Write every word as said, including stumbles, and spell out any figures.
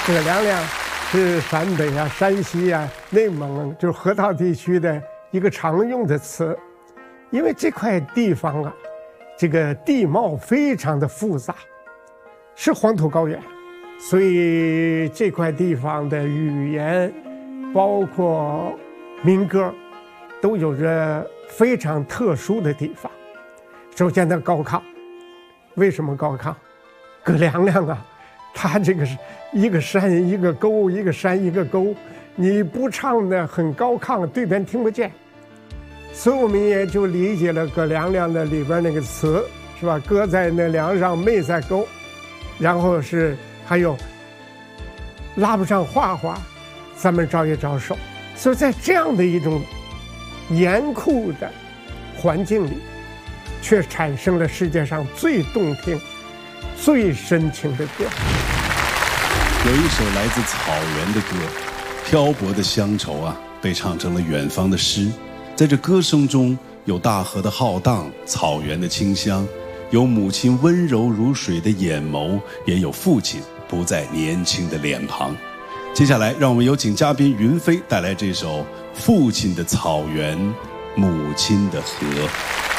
葛亮亮是陕北啊、山西啊、内蒙就是河套地区的一个常用的词，因为这块地方啊，这个地貌非常的复杂，是黄土高原，所以这块地方的语言，包括民歌，都有着非常特殊的地方。首先呢，高亢，为什么高亢？葛亮亮啊，他这个是一个山一个沟，一个山一个沟，你不唱的很高亢，对面听不见。所以我们也就理解了葛亮亮的里边那个词，是吧？歌在那梁上，妹在沟，然后是还有拉不上话话，咱们招一招手。所以在这样的一种严酷的环境里，却产生了世界上最动听、最深情的歌。 有一首来自草原的歌，漂泊的乡愁啊，被唱成了远方的诗。在这歌声中，有大河的浩荡，草原的清香，有母亲温柔如水的眼眸，也有父亲不再年轻的脸庞。接下来让我们有请嘉宾云飞带来这首《父亲的草原，母亲的河》。